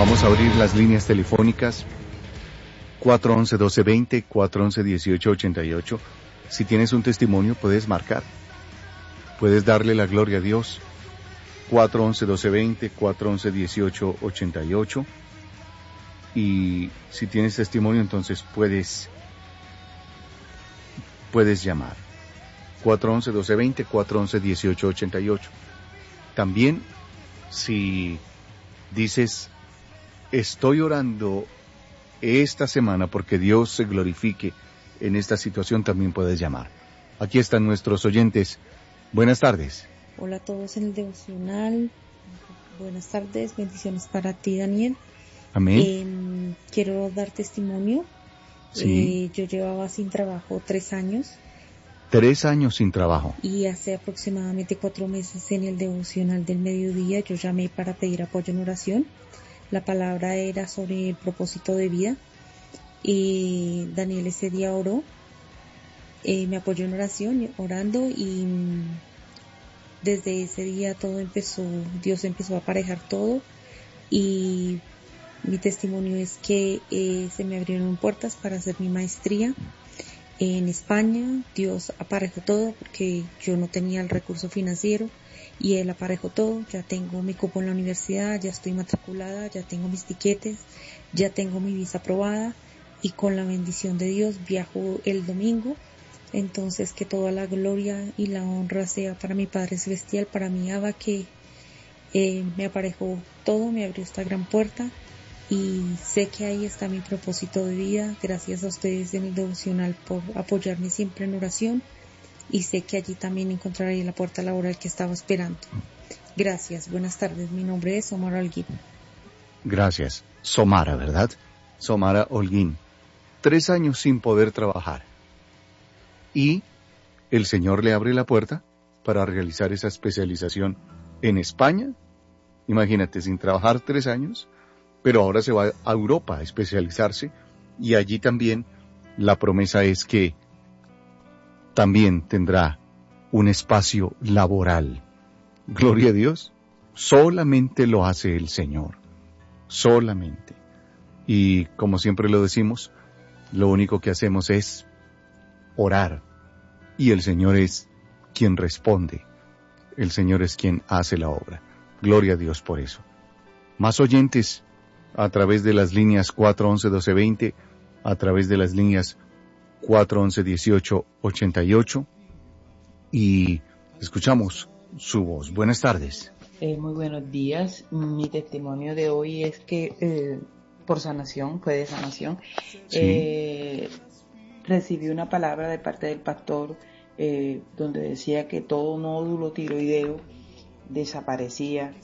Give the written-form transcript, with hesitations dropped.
Vamos a abrir las líneas telefónicas 411-1220, 411-1888. Si tienes un testimonio, puedes marcar. Puedes darle la gloria a Dios. 411-1220, 411-1888. Y si tienes testimonio, entonces puedes llamar. 411-1220, 411-1888. También, si dices, estoy orando esta semana porque Dios se glorifique en esta situación, también puedes llamar. Aquí están nuestros oyentes. Buenas tardes. Hola a todos en el devocional. Buenas tardes, bendiciones para ti, Daniel. Amén. Quiero dar testimonio. Sí. Yo llevaba sin trabajo 3 años. 3 años sin trabajo. Y hace aproximadamente 4 meses en el devocional del mediodía yo llamé para pedir apoyo en oración. La palabra era sobre el propósito de vida. Y Daniel ese día oró. Me apoyó en oración, orando, y desde ese día Dios empezó a aparejar todo, y mi testimonio es que se me abrieron puertas para hacer mi maestría en España. Dios aparejó todo porque yo no tenía el recurso financiero y Él aparejó todo. Ya tengo mi cupo en la universidad, ya estoy matriculada, ya tengo mis tiquetes, ya tengo mi visa aprobada, y con la bendición de Dios viajo el domingo. Entonces, que toda la gloria y la honra sea para mi Padre Celestial, para mi Abba, que me aparejó todo, me abrió esta gran puerta, y sé que ahí está mi propósito de vida. Gracias a ustedes en el devocional por apoyarme siempre en oración, y sé que allí también encontraré la puerta laboral que estaba esperando. Gracias, buenas tardes, mi nombre es Somara Holguín. Gracias. Somara, ¿verdad? Somara Holguín. 3 años sin poder trabajar. Y el Señor le abre la puerta para realizar esa especialización en España. Imagínate, sin trabajar 3 años, pero ahora se va a Europa a especializarse, y allí también la promesa es que también tendrá un espacio laboral. Gloria a Dios. Solamente lo hace el Señor. Solamente. Y como siempre lo decimos, lo único que hacemos es orar, y el Señor es quien responde, el Señor es quien hace la obra. Gloria a Dios por eso. Más oyentes a través de las líneas 411-1220, a través de las líneas 411-1888, y escuchamos su voz. Buenas tardes. Muy buenos días. Mi testimonio de hoy es que por sanación, fue de sanación. Sí. Recibí una palabra de parte del pastor donde decía que todo nódulo tiroideo desaparecía